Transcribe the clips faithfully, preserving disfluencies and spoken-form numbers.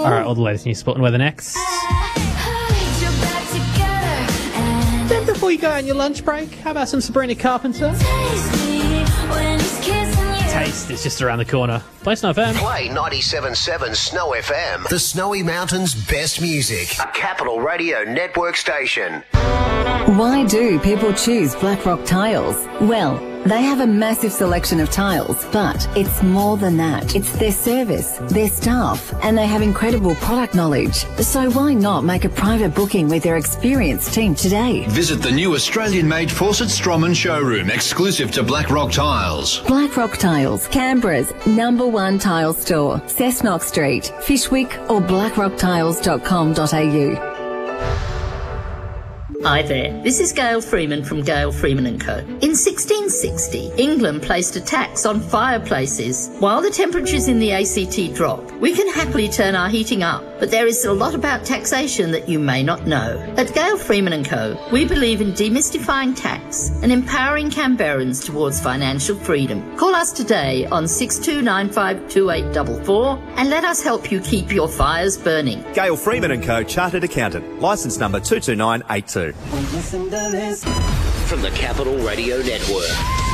All right, all the latest news, sport and weather next. Then before you go on your lunch break, how about some Sabrina Carpenter? Taste is just around the corner. Play Snow F M. Play ninety-seven point seven Snow F M. The Snowy Mountains' best music. A Capital Radio Network station. Why do people choose Blackrock Tiles? Well, they have a massive selection of tiles, but it's more than that. It's their service, their staff, and they have incredible product knowledge. So why not make a private booking with their experienced team today? Visit the new Australian-made Fawcett Stroman showroom, exclusive to Blackrock Tiles. Blackrock Tiles, Canberra's number one tile store. Cessnock Street, Fishwick or blackrock tiles dot com dot a u. Hi there, this is Gail Freeman from Gail Freeman and Co. In sixteen sixty, England placed a tax on fireplaces. While the temperatures in the A C T drop, we can happily turn our heating up, but there is a lot about taxation that you may not know. At Gail Freeman and Co, we believe in demystifying tax and empowering Canberrans towards financial freedom. Call us today on six two nine five two eight four four and let us help you keep your fires burning. Gail Freeman and Co, Chartered Accountant, licence number two two nine eight two. From the Capital Radio Network.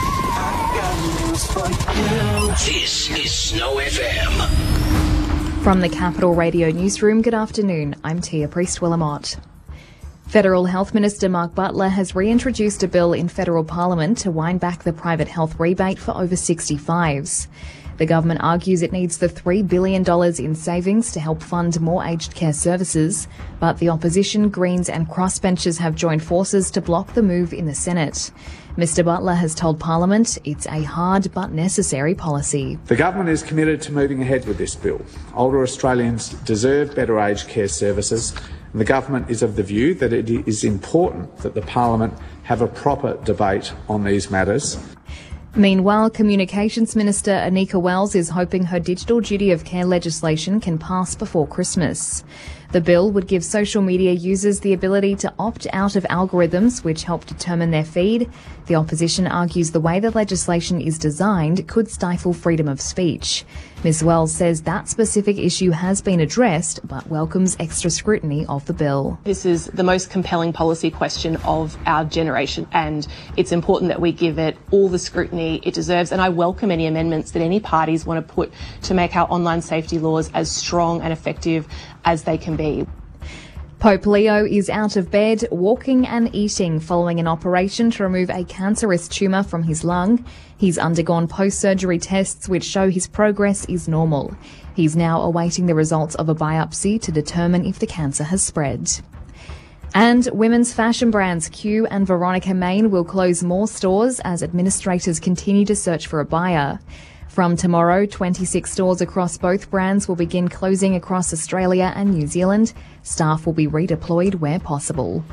This is Snow F M. From the Capital Radio Newsroom, good afternoon. I'm Tia Priest-Willamott. Federal Health Minister Mark Butler has reintroduced a bill in federal parliament to wind back the private health rebate for over sixty-fives. The government argues it needs the three billion dollars in savings to help fund more aged care services, but the opposition, Greens and crossbenchers have joined forces to block the move in the Senate. Mister Butler has told Parliament it's a hard but necessary policy. The government is committed to moving ahead with this bill. Older Australians deserve better aged care services, and the government is of the view that it is important that the Parliament have a proper debate on these matters. Meanwhile, Communications Minister Anika Wells is hoping her digital duty of care legislation can pass before Christmas. The bill would give social media users the ability to opt out of algorithms which help determine their feed. The opposition argues the way the legislation is designed could stifle freedom of speech. Miz Wells says that specific issue has been addressed, but welcomes extra scrutiny of the bill. This is the most compelling policy question of our generation, and it's important that we give it all the scrutiny it deserves, and I welcome any amendments that any parties want to put to make our online safety laws as strong and effective as they can be. Pope Leo is out of bed, walking and eating following an operation to remove a cancerous tumour from his lung. He's undergone post-surgery tests which show his progress is normal. He's now awaiting the results of a biopsy to determine if the cancer has spread. And women's fashion brands Q and Veronica Main will close more stores as administrators continue to search for a buyer. From tomorrow, twenty-six stores across both brands will begin closing across Australia and New Zealand. Staff will be redeployed where possible.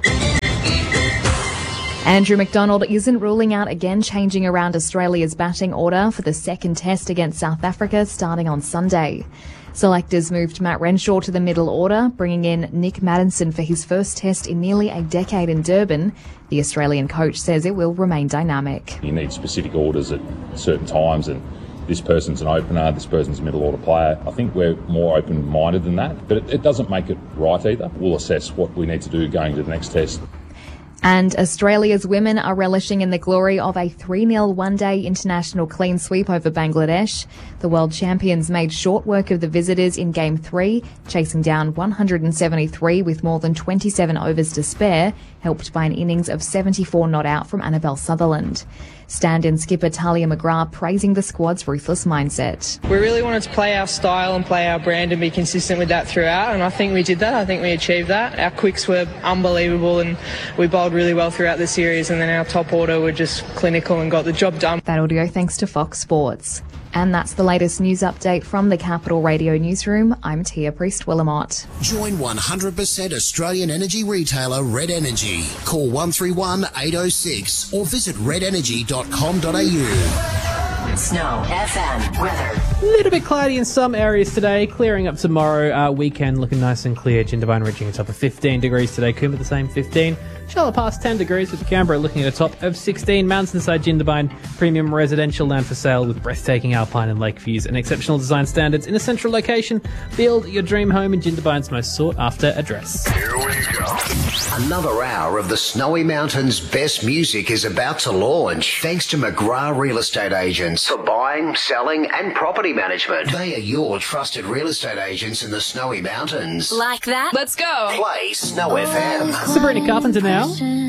Andrew McDonald isn't ruling out again changing around Australia's batting order for the second test against South Africa starting on Sunday. Selectors moved Matt Renshaw to the middle order, bringing in Nick Maddinson for his first test in nearly a decade in Durban. The Australian coach says it will remain dynamic. You need specific orders at certain times, and this person's an opener, this person's a middle order player. I think we're more open-minded than that, but it, it doesn't make it right either. We'll assess what we need to do going to the next test. And Australia's women are relishing in the glory of a three nil one-day international clean sweep over Bangladesh. The world champions made short work of the visitors in Game three, chasing down one hundred seventy-three with more than twenty-seven overs to spare, helped by an innings of seventy-four not out from Annabelle Sutherland. Stand-in skipper Talia McGrath praising the squad's ruthless mindset. We really wanted to play our style and play our brand and be consistent with that throughout, and I think we did that. I think we achieved that. Our quicks were unbelievable and we bowled really well throughout the series, and then our top order were just clinical and got the job done. That audio thanks to Fox Sports. And that's the latest news update from the Capital Radio Newsroom. I'm Tia Priest-Willamott. Join one hundred percent Australian energy retailer Red Energy. Call one three one eight oh six or visit red energy dot com dot a u. Snow F M weather. A little bit cloudy in some areas today, clearing up tomorrow. Uh, weekend looking nice and clear. Jindabyne reaching a top of fifteen degrees today. Coombe at the same fifteen. Charlotte past ten degrees with Canberra looking at a top of sixteen. Mountainside Jindabyne, premium residential land for sale with breathtaking alpine and lake views and exceptional design standards in a central location. Build your dream home in Jindabyne's most sought after address. Here we go. Another hour of the Snowy Mountains' best music is about to launch thanks to McGrath Real Estate Agents for buying, selling and property management. They are your trusted real estate agents in the Snowy Mountains. Like that? Let's go. Play Snow F M. Sabrina Carpenter now.